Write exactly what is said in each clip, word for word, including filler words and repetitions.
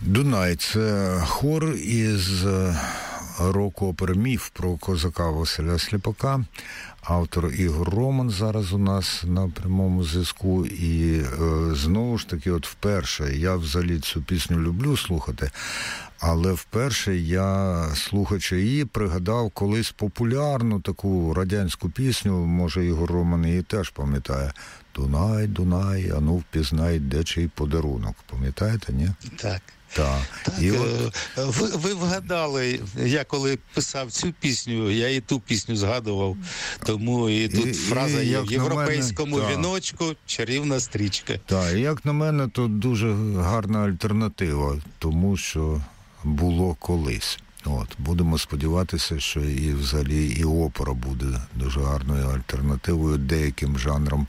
Дунай – це хор із рок-опери «Міф» про козака Василя Сліпака. Автор Ігор Роман зараз у нас на прямому зв'язку. І е, знову ж таки, от вперше, я взагалі цю пісню люблю слухати, але вперше я, слухаючи її, пригадав колись популярну таку радянську пісню, може Ігор Роман її теж пам'ятає. «Дунай, Дунай, а ну впізнай, де чий подарунок». Пам'ятаєте, ні? Так. Так. Так, І е, от... ви, ви вгадали, я коли писав цю пісню, я і ту пісню згадував, тому і тут і, фраза і, є в європейському мене, віночку чарівна стрічка. Так, і як на мене, то дуже гарна альтернатива, тому що було колись. От, будемо сподіватися, що і взагалі і опера буде дуже гарною альтернативою деяким жанрам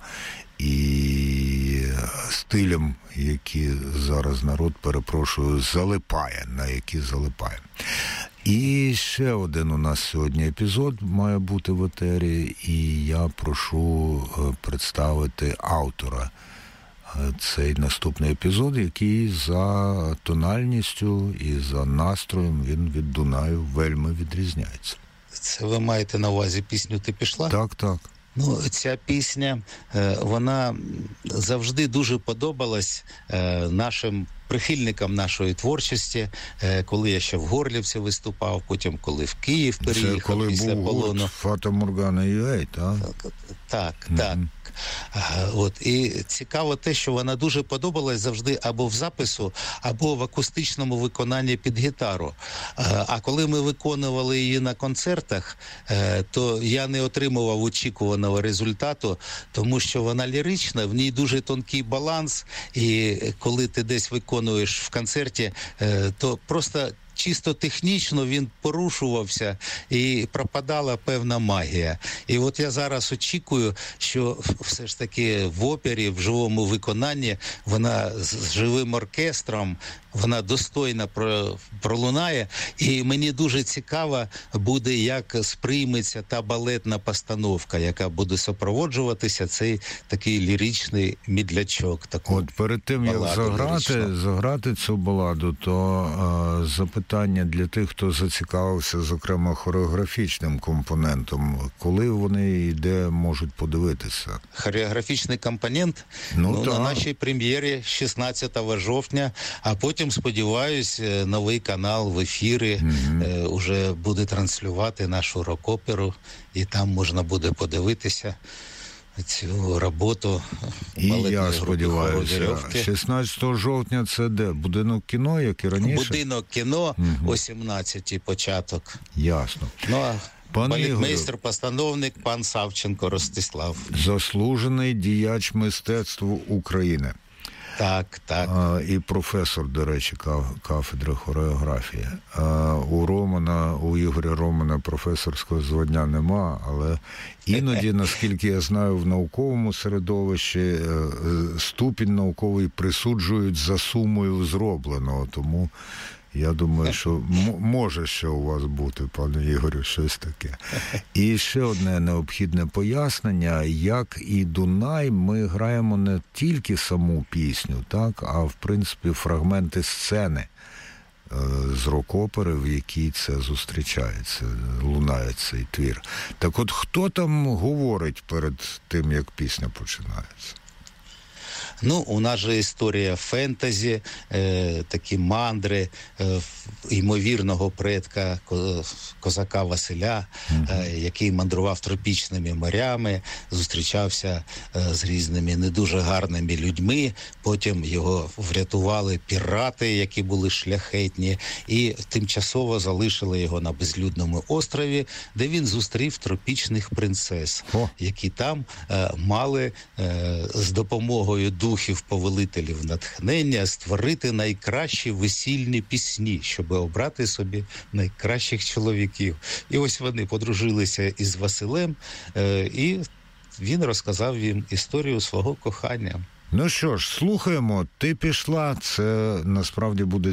і стилям, які зараз народ, перепрошую, залипає, на які залипає. І ще один у нас сьогодні епізод має бути в етері, і я прошу представити автора. Цей наступний епізод, який за тональністю і за настроєм він від Дунаю вельми відрізняється. Це ви маєте на увазі пісню «Ти пішла»? Так, так. Ну, ця пісня, вона завжди дуже подобалась нашим прихильникам нашої творчості, коли я ще в Горлівці виступав, потім коли в Київ переїхав. Це коли після був полону. гурт Фата Моргана ю ей, так? Так, так. Mm-hmm. так. От. І цікаво те, що вона дуже подобалась завжди або в запису, або в акустичному виконанні під гітару. А коли ми виконували її на концертах, то я не отримував очікуваного результату, тому що вона лірична, в ній дуже тонкий баланс, і коли ти десь виконуєш в концерті, то просто чисто технічно він порушувався і пропадала певна магія. І от я зараз очікую, що все ж таки в опері, в живому виконанні, вона з живим оркестром, вона достойно пролунає. І мені дуже цікаво буде, як сприйметься та балетна постановка, яка буде супроводжуватися цей такий ліричний мідлячок. От перед тим, як заграти, заграти цю баладу, то а, запитання для тих, хто зацікавився, зокрема, хореографічним компонентом. Коли вони і де можуть подивитися? Хореографічний компонент ну, ну, на нашій прем'єрі шістнадцятого жовтня, а потім, сподіваюсь, новий канал в ефірі mm-hmm. е, уже буде транслювати нашу рок-оперу, і там можна буде подивитися цю роботу. І я сподіваюся, шістнадцятого жовтня це де? Будинок кіно, як і раніше? Будинок кіно, угу. о сімнадцятій початок. Ясно. Ну, а балетмейстер-постановник пан Савченко Ростислав. Заслужений діяч мистецтва України. Так, так. А, і професор, до речі, кафедри хореографії. А, у Романа, у Ігоря Романа професорського звання нема, але іноді, наскільки я знаю, в науковому середовищі ступінь науковий присуджують за сумою зробленого, тому я думаю, що м- може ще у вас бути, пане Ігорю, щось таке. І ще одне необхідне пояснення. Як і Дунай, ми граємо не тільки саму пісню, так, а в принципі фрагменти сцени е- з рок-опери, в якій це зустрічається, лунає цей твір. Так от, хто там говорить перед тим, як пісня починається? Ну, у нас же історія фентезі, е, такі мандри е, ймовірного предка козака Василя, е, який мандрував тропічними морями, зустрічався е, з різними не дуже гарними людьми, потім його врятували пірати, які були шляхетні, і тимчасово залишили його на безлюдному острові, де він зустрів тропічних принцес, О. які там е, мали е, з допомогою духів-повелителів натхнення створити найкращі весільні пісні, щоб обрати собі найкращих чоловіків. І ось вони подружилися із Василем, е, і він розказав їм історію свого кохання. Ну що ж, слухаємо. «Ти пішла» – це насправді буде